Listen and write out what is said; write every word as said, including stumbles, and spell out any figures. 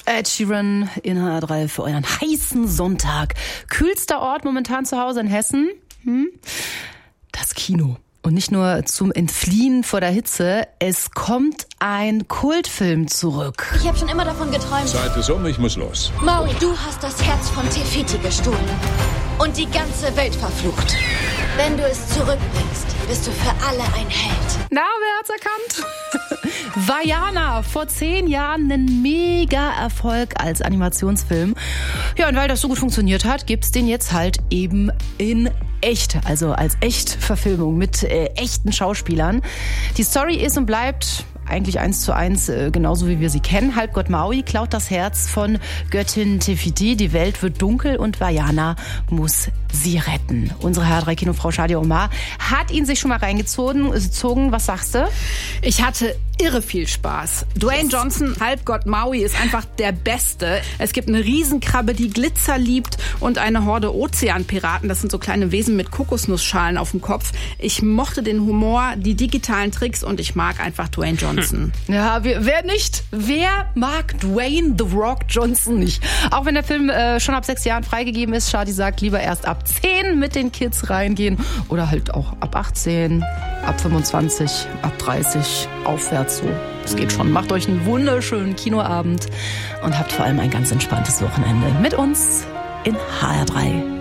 Ed Sheeran in H R drei für euren heißen Sonntag. Kühlster Ort momentan zu Hause in Hessen? Hm? Das Kino. Und nicht nur zum Entfliehen vor der Hitze, es kommt ein Kultfilm zurück. Ich habe schon immer davon geträumt. Zeit ist um, ich muss los. Maui, du hast das Herz von Tefiti gestohlen. Und die ganze Welt verflucht. Wenn du es zurückbringst, bist du für alle ein Held. Na, wer hat's erkannt? Vaiana, vor zehn Jahren ein Mega-Erfolg als Animationsfilm. Ja, und weil das so gut funktioniert hat, gibt's den jetzt halt eben in echt, also als Echtverfilmung mit äh, echten Schauspielern. Die Story ist und bleibt eigentlich eins zu eins, äh, genauso wie wir sie kennen. Halbgott Maui klaut das Herz von Göttin Tefiti. Die Welt wird dunkel und Vaiana muss sie retten. Unsere H R drei Kinofrau Shadia Omar hat ihn sich schon mal reingezogen. Gezogen. Was sagst du? Ich hatte irre viel Spaß. Dwayne yes. Johnson, Halbgott Maui, ist einfach der Beste. Es gibt eine Riesenkrabbe, die Glitzer liebt und eine Horde Ozeanpiraten. Das sind so kleine Wesen mit Kokosnussschalen auf dem Kopf. Ich mochte den Humor, die digitalen Tricks und ich mag einfach Dwayne Johnson. Hm. Ja, wer nicht? Wer mag Dwayne The Rock Johnson nicht? Auch wenn der Film äh, schon ab sechs Jahren freigegeben ist, Shadi sagt, lieber erst ab zehn mit den Kids reingehen oder halt auch ab achtzehn, ab fünfundzwanzig, ab dreißig aufwärts. So, es geht schon. Macht euch einen wunderschönen Kinoabend und habt vor allem ein ganz entspanntes Wochenende mit uns in H R drei.